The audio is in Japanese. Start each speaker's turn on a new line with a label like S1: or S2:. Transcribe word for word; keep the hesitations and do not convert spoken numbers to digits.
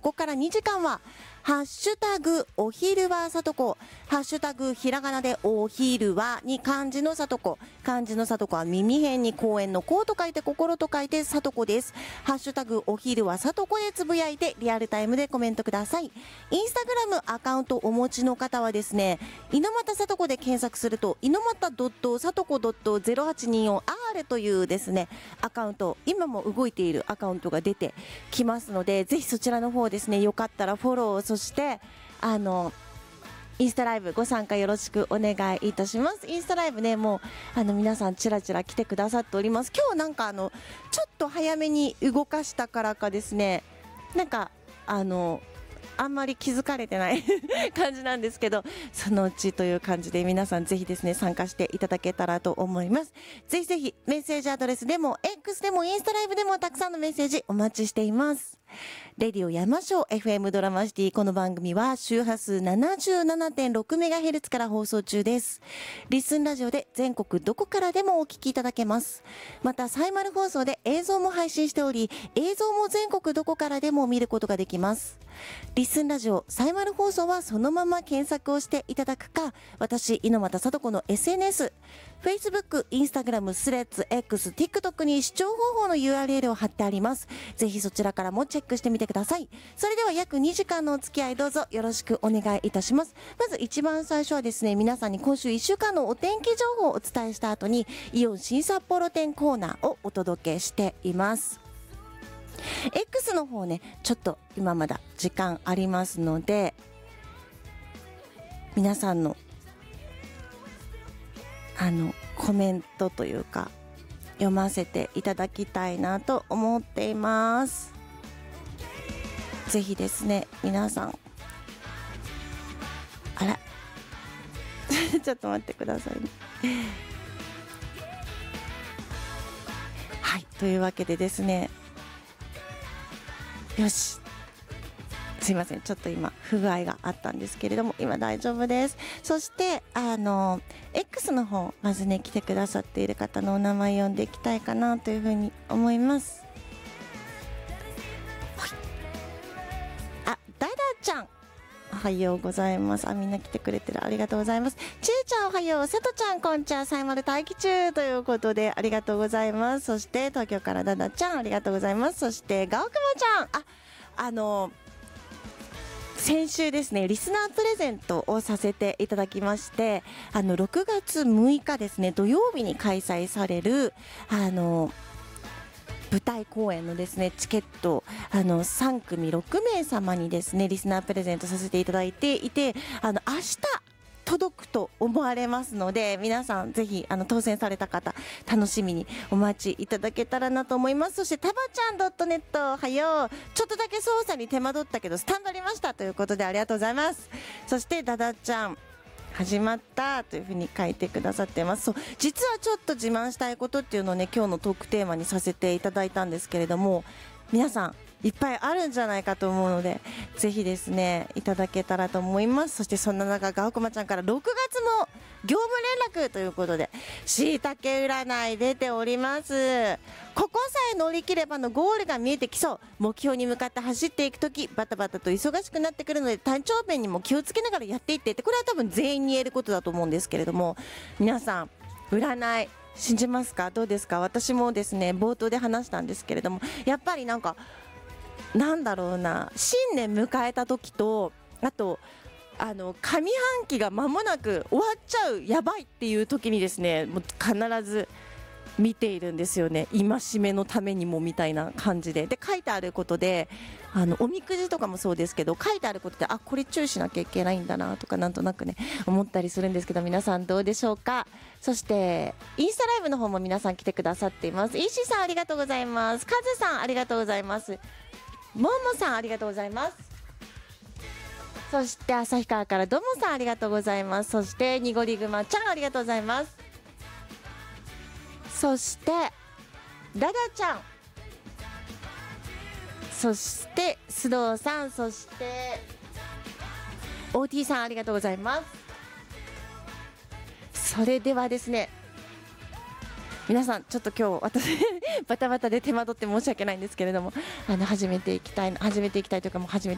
S1: こからにじかんはハッシュタグお昼はさとこ、ハッシュタグひらがなでお昼はに漢字のさとこ、漢字のさとこは耳辺に公園のこうと書いて心と書いてさとこです。ハッシュタグお昼はさとこでつぶやいてリアルタイムでコメントください。インスタグラムアカウントお持ちの方はですね、猪俣さとこで検索すると猪俣さとこ ゼロはちにーよんアール というですねアカウント、今も動いているアカウントが出てきますので、ぜひそちらの方ですね、よかったらフォロー、そしてあのインスタライブご参加よろしくお願いいたします。インスタライブね、もうあの皆さんちらちら来てくださっております。今日なんかあのちょっと早めに動かしたからかですね、なんかあのあんまり気づかれてない感じなんですけど、そのうちという感じで皆さんぜひですね参加していただけたらと思います。ぜひぜひメッセージアドレスでも X でもインスタライブでもたくさんのメッセージお待ちしています。レディオ山椒 エフエム ドラマシティ、この番組は周波数 ななじゅうななてんろくメガヘルツ から放送中です。リスンラジオで全国どこからでもお聞きいただけます。またサイマル放送で映像も配信しており、映像も全国どこからでも見ることができます。リスンラジオサイマル放送はそのまま検索をしていただくか、私猪俣さとこの エスエヌエス、Facebook、Instagram、スレッズ、X、TikTok に視聴方法の ユーアールエル を貼ってあります。ぜひそちらからもチェックしてみてください。それでは約にじかんのお付き合いどうぞよろしくお願いいたします。まず一番最初はですね、皆さんに今週いっしゅうかんのお天気情報をお伝えした後にイオン新札幌店コーナーをお届けしています。X の方ね、ちょっと今まだ時間ありますので、皆さんのあのコメントというか読ませていただきたいなと思っています。ぜひですね、皆さん、あらちょっと待ってくださいねはい、というわけでですね、よし、すいません、ちょっと今不具合があったんですけれども、今大丈夫です。そしてあの X の方、まずね来てくださっている方のお名前読んでいきたいかなというふうに思います。はい、あ、ダダちゃんおはようございます。あ、みんな来てくれてる、ありがとうございます。ちえちゃんおはよう、さとちゃんこんちゃん、サイマル待機中ということでありがとうございます。そして東京からダダちゃんありがとうございます。そしてガオクマちゃん、あ、あの先週ですね、リスナープレゼントをさせていただきまして、あのろくがつむいかですね、土曜日に開催されるあの舞台公演のですねチケット、あのさんくみろくめい様にですねリスナープレゼントさせていただいていて、あの明日届くと思われますので、皆さんぜひあの当選された方楽しみにお待ちいただけたらなと思います。そしてタバちゃん .net おはよう、ちょっとだけ操作に手間取ったけどスタンドありましたということでありがとうございます。そしてダダちゃん始まったというふうに書いてくださっています。そう、実はちょっと自慢したいことっていうのをね今日のトークテーマにさせていただいたんですけれども、皆さんいっぱいあるんじゃないかと思うので、ぜひですねいただけたらと思います。そしてそんな中、ガオクマちゃんからろくがつも業務連絡ということでしいたけ占い出ております。ここさえ乗り切ればのゴールが見えてきそう。目標に向かって走っていくときバタバタと忙しくなってくるので、体調面にも気をつけながらやっていってって、これは多分全員に言えることだと思うんですけれども、皆さん占い信じますか？どうですか？私もですね冒頭で話したんですけれども、やっぱりなんかなんだろうな、新年迎えた時と、あとあの上半期が間もなく終わっちゃう、やばいっていう時にですね、もう必ず見ているんですよね。戒めのためにもみたいな感じで、で書いてあることで、あのおみくじとかもそうですけど、書いてあることで、あ、これ注意しなきゃいけないんだなとかなんとなくね思ったりするんですけど、皆さんどうでしょうか？そしてインスタライブの方も皆さん来てくださっています。イーシーさんありがとうございます。カズさんありがとうございます。ももさんありがとうございます。そして旭川からどもさんありがとうございます。そしてにごりぐまちゃんありがとうございます。そしてダダちゃん、そして須藤さん、そして オーティー さんありがとうございます。それではですね、皆さんちょっと今日私バタバタで手間取って申し訳ないんですけれども、あの始めていきたい始めていきたいというかもう始めて